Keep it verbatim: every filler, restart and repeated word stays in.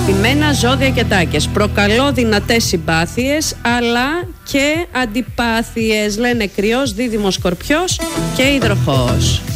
Αγαπημένα ζώδια και τάκες, προκαλώ δυνατές συμπάθειες αλλά και αντιπάθειες. Λένε Κρυός, Δίδυμος, Σκορπιός και Υδροχόος.